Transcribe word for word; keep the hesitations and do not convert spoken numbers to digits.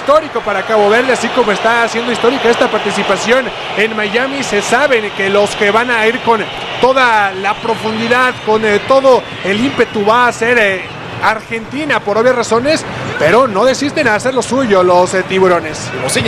histórico para Cabo Verde, así como está siendo histórica esta participación en Miami. Se saben que los que van a ir con toda la profundidad, con eh, todo el ímpetu va a ser eh, Argentina por obvias razones, pero no desisten a hacer lo suyo los eh, tiburones.